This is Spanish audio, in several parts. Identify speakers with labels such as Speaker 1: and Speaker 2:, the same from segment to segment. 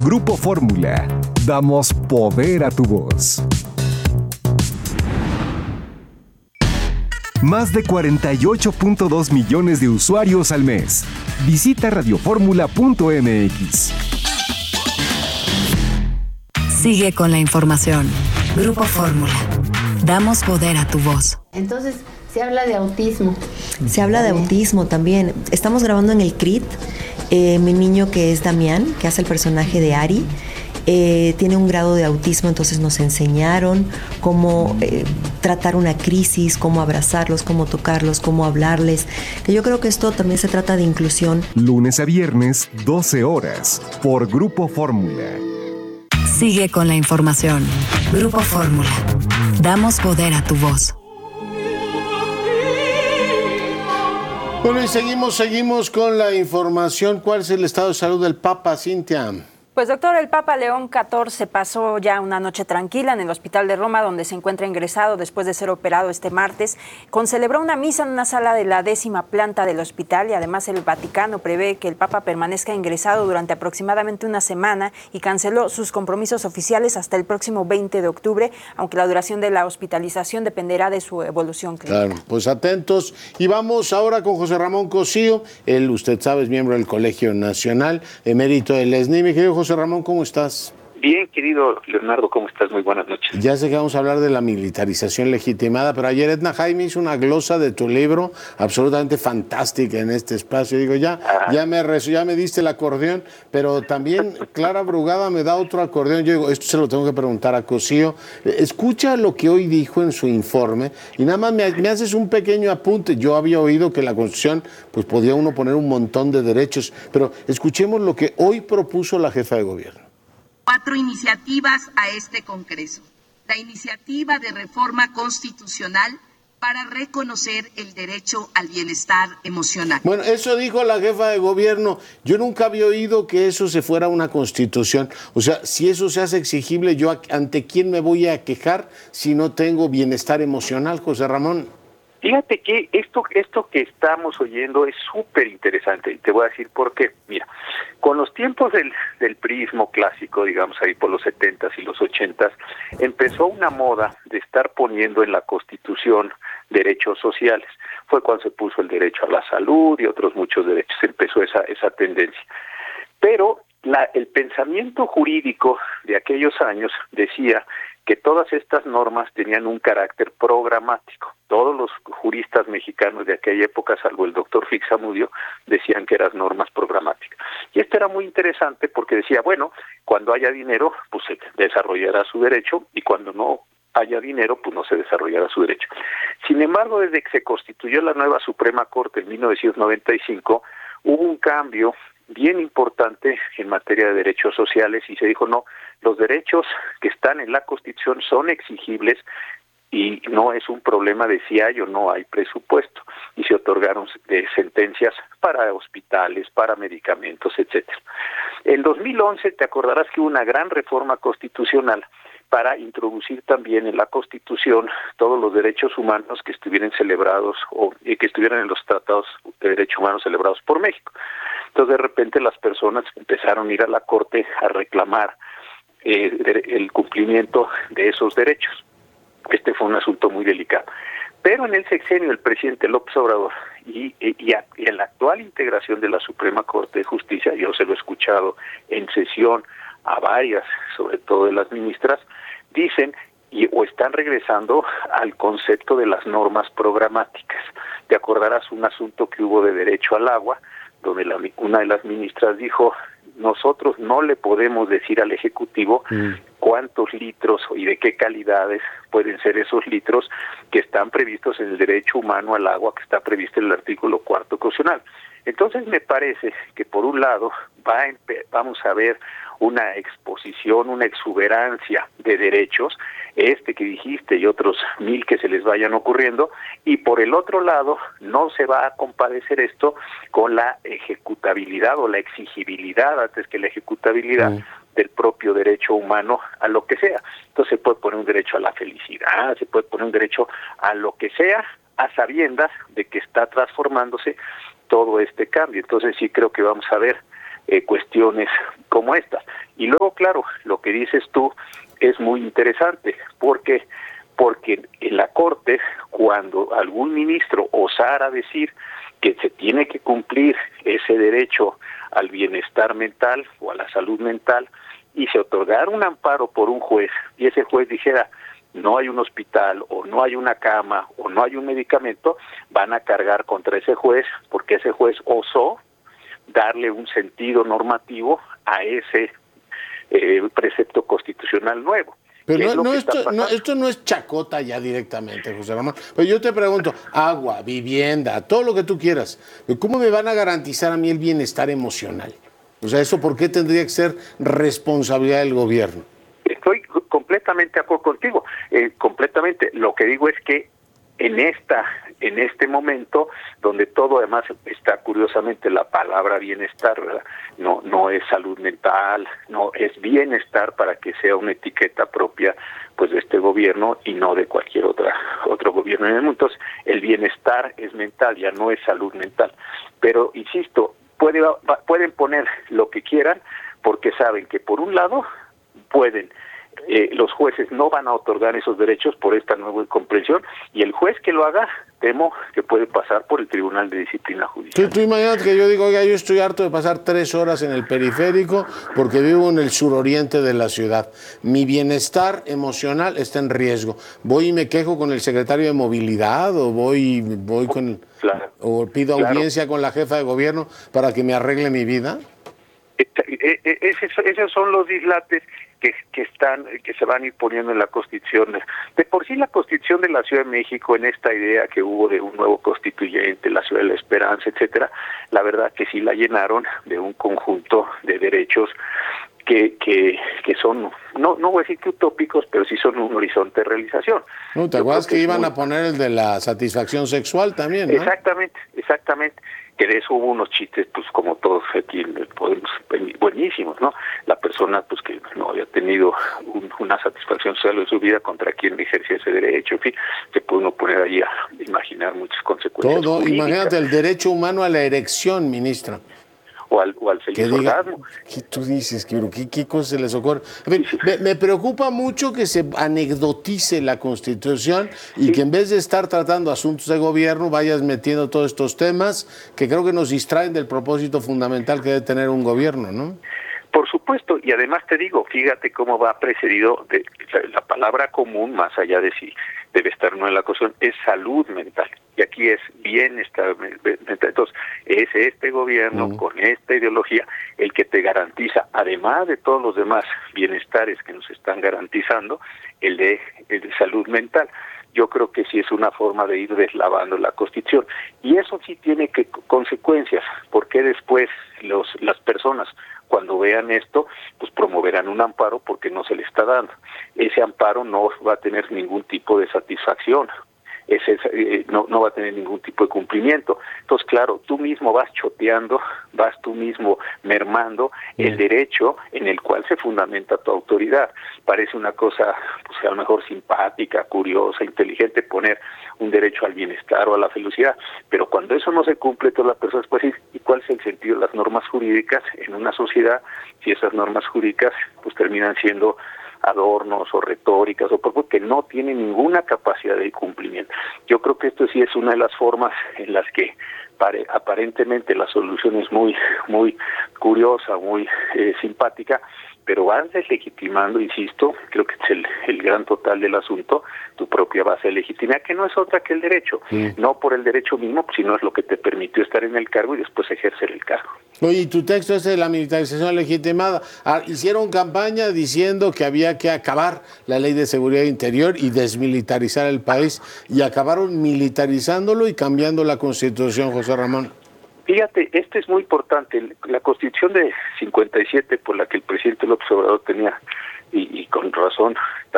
Speaker 1: Grupo Fórmula. Damos poder a tu voz. Más de 48.2 millones de usuarios al mes. Visita radioformula.mx.
Speaker 2: Sigue con la información. Grupo Fórmula. Damos poder a tu voz.
Speaker 3: Entonces, se habla de autismo.
Speaker 4: Se habla de autismo también. Estamos grabando en el CRIT. Mi niño, que es Damián, que hace el personaje de Ari, tiene un grado de autismo, entonces nos enseñaron cómo tratar una crisis, cómo abrazarlos, cómo tocarlos, cómo hablarles. Que yo creo que esto también se trata de inclusión.
Speaker 1: Lunes a viernes, 12 horas, por Grupo Fórmula.
Speaker 2: Sigue con la información. Grupo Fórmula. Damos poder a tu voz.
Speaker 5: Bueno, y seguimos con la información. ¿Cuál es el estado de salud del Papa, Cintia?
Speaker 6: Pues doctor, el Papa León XIV pasó ya una noche tranquila en el Hospital de Roma, donde se encuentra ingresado después de ser operado este martes. Celebró una misa en una sala de la 10ª planta del hospital y además el Vaticano prevé que el Papa permanezca ingresado durante aproximadamente una semana y canceló sus compromisos oficiales hasta el próximo 20 de octubre, aunque la duración de la hospitalización dependerá de su evolución clínica.
Speaker 5: Claro, pues atentos. Y vamos ahora con José Ramón Cosío. Él, usted sabe, es miembro del Colegio Nacional, emérito del ESNI. Mi querido José Ramón, ¿cómo estás?
Speaker 7: Bien, querido Leonardo, ¿cómo estás? Muy buenas noches.
Speaker 5: Ya sé que vamos a hablar de la militarización legitimada, pero ayer Edna Jaime hizo una glosa de tu libro absolutamente fantástica en este espacio. Digo, ya me diste el acordeón, pero también Clara Brugada me da otro acordeón. Yo digo, esto se lo tengo que preguntar a Cosío. Escucha lo que hoy dijo en su informe y nada más me haces un pequeño apunte. Yo había oído que en la Constitución pues podía uno poner un montón de derechos, pero escuchemos lo que hoy propuso la jefa de gobierno.
Speaker 8: 4 iniciativas a este Congreso. La iniciativa de reforma constitucional para reconocer el derecho al bienestar emocional.
Speaker 5: Bueno, eso dijo la jefa de gobierno. Yo nunca había oído que eso se fuera a una constitución. O sea, si eso se hace exigible, ¿yo ante quién me voy a quejar si no tengo bienestar emocional, José Ramón?
Speaker 7: Fíjate que esto que estamos oyendo es súper interesante y te voy a decir por qué. Mira, con los tiempos del priismo clásico, digamos ahí por los 70s y los 80s, empezó una moda de estar poniendo en la Constitución derechos sociales. Fue cuando se puso el derecho a la salud y otros muchos derechos, empezó esa tendencia. Pero el pensamiento jurídico de aquellos años decía que todas estas normas tenían un carácter programático. Todos los juristas mexicanos de aquella época, salvo el doctor Fixamudio, decían que eran normas programáticas. Y esto era muy interesante porque decía, bueno, cuando haya dinero, pues se desarrollará su derecho, y cuando no haya dinero, pues no se desarrollará su derecho. Sin embargo, desde que se constituyó la nueva Suprema Corte en 1995, hubo un cambio bien importante en materia de derechos sociales y se dijo, no, los derechos que están en la Constitución son exigibles y no es un problema de si hay o no hay presupuesto. Y se otorgaron sentencias para hospitales, para medicamentos, etcétera. En 2011 te acordarás que hubo una gran reforma constitucional para introducir también en la Constitución todos los derechos humanos que estuvieran celebrados o que estuvieran en los tratados de derechos humanos celebrados por México. Entonces, de repente, las personas empezaron a ir a la Corte a reclamar el cumplimiento de esos derechos. Este fue un asunto muy delicado. Pero en el sexenio del presidente López Obrador y en la actual integración de la Suprema Corte de Justicia, yo se lo he escuchado en sesión a varias, sobre todo de las ministras, dicen o están regresando al concepto de las normas programáticas. Te acordarás un asunto que hubo de derecho al agua, donde una de las ministras dijo, nosotros no le podemos decir al Ejecutivo cuántos litros y de qué calidades pueden ser esos litros que están previstos en el derecho humano al agua, que está previsto en el artículo 4º constitucional. Entonces me parece que por un lado vamos a ver una exposición, una exuberancia de derechos, que dijiste y otros 1000 que se les vayan ocurriendo, y por el otro lado no se va a compadecer esto con la ejecutabilidad o la exigibilidad antes que la ejecutabilidad del propio derecho humano a lo que sea. Entonces se puede poner un derecho a la felicidad, se puede poner un derecho a lo que sea, a sabiendas de que está transformándose todo este cambio. Entonces sí creo que vamos a ver cuestiones como estas. Y luego, claro, lo que dices tú es muy interesante, porque en la Corte, cuando algún ministro osara decir que se tiene que cumplir ese derecho al bienestar mental o a la salud mental, y se otorgara un amparo por un juez, y ese juez dijera no hay un hospital, o no hay una cama, o no hay un medicamento, van a cargar contra ese juez, porque ese juez osó darle un sentido normativo a ese precepto constitucional nuevo.
Speaker 5: Pero esto no es chacota ya directamente, José Ramón. Pero yo te pregunto, agua, vivienda, todo lo que tú quieras, ¿cómo me van a garantizar a mí el bienestar emocional? O sea, ¿eso por qué tendría que ser responsabilidad del gobierno?
Speaker 7: Estoy completamente de acuerdo contigo, completamente. Lo que digo es que en este momento, donde todo además está curiosamente la palabra bienestar, ¿verdad? No es salud mental, no es bienestar, para que sea una etiqueta propia pues de este gobierno y no de cualquier otro gobierno en el mundo. Entonces, el bienestar es mental, ya no es salud mental. Pero insisto, pueden poner lo que quieran, porque saben que por un lado los jueces no van a otorgar esos derechos por esta nueva incomprensión, y el juez que lo haga, temo que puede pasar por el Tribunal de Disciplina Judicial.
Speaker 5: Tú imagínate que yo digo, oiga, yo estoy harto de pasar 3 horas en el periférico porque vivo en el suroriente de la ciudad. Mi bienestar emocional está en riesgo. ¿Voy y me quejo con el secretario de Movilidad o voy con o pido audiencia con la jefa de gobierno para que me arregle mi vida?
Speaker 7: Esos son los dislates que se van a ir poniendo en la Constitución. De por sí, la Constitución de la Ciudad de México, en esta idea que hubo de un nuevo constituyente, la Ciudad de la Esperanza, etcétera, la verdad que sí la llenaron de un conjunto de derechos que son, no voy a decir que utópicos, pero sí son un horizonte de realización.
Speaker 5: No, ¿te acuerdas que iban a poner el de la satisfacción sexual también, ¿no?
Speaker 7: Exactamente. Que de eso hubo unos chistes, pues como todos aquí podemos, buenísimos, ¿no? La persona, pues que no había tenido una satisfacción sexual en su vida, contra quien ejercía ese derecho, en fin, se puede uno poner ahí a imaginar muchas consecuencias.
Speaker 5: Todo, jurídicas. Imagínate el derecho humano a la erección, ministra.
Speaker 7: O al feliz orgasmo.
Speaker 5: ¿Qué tú dices? ¿Qué cosa se les ocurre? A ver, me preocupa mucho que se anecdotice la Constitución y que en vez de estar tratando asuntos de gobierno vayas metiendo todos estos temas que creo que nos distraen del propósito fundamental que debe tener un gobierno, ¿no?
Speaker 7: Por supuesto, y además te digo, fíjate cómo va precedido de la palabra común, más allá de si debe estar o no en la Constitución, es salud mental. Y aquí es bienestar mental. Entonces, es este gobierno con esta ideología el que te garantiza, además de todos los demás bienestares que nos están garantizando, el de salud mental. Yo creo que sí es una forma de ir deslavando la Constitución. Y eso sí tiene consecuencias, porque después las personas, cuando vean esto, pues promoverán un amparo porque no se le está dando. Ese amparo no va a tener ningún tipo de satisfacción. No va a tener ningún tipo de cumplimiento. Entonces, claro, tú mismo vas choteando, vas tú mismo mermando el derecho en el cual se fundamenta tu autoridad. Parece una cosa, pues a lo mejor simpática, curiosa, inteligente, poner un derecho al bienestar o a la felicidad, pero cuando eso no se cumple, todas las personas pueden decir, ¿y cuál es el sentido de las normas jurídicas en una sociedad si esas normas jurídicas pues terminan siendo adornos o retóricas o porque no tienen ninguna capacidad de cumplimiento? Yo creo que esto sí es una de las formas en las que aparentemente la solución es muy curiosa, muy simpática, pero vas deslegitimando, insisto, creo que es el gran total del asunto, tu propia base de legitimidad, que no es otra que el derecho, no por el derecho mismo, sino es lo que te permitió estar en el cargo y después ejercer el cargo.
Speaker 5: Oye, y tu texto es de la militarización legitimada. Hicieron campaña diciendo que había que acabar la Ley de Seguridad Interior y desmilitarizar el país, y acabaron militarizándolo y cambiando la Constitución, José Ramón.
Speaker 7: Fíjate, esto es muy importante. La Constitución de 57, por la que el presidente López Obrador tenía, y con razón,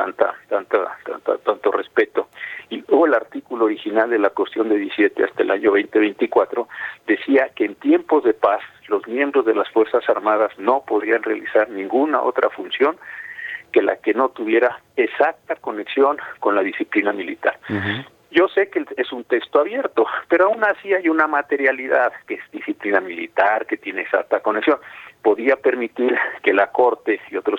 Speaker 7: tanto respeto, y luego el artículo original de la Constitución de 17 hasta el año 2024, decía que en tiempos de paz los miembros de las Fuerzas Armadas no podrían realizar ninguna otra función que la que no tuviera exacta conexión con la disciplina militar. Yo sé que es un texto abierto, pero aún así hay una materialidad que es disciplina militar, que tiene exacta conexión. podía permitir que la Corte y otros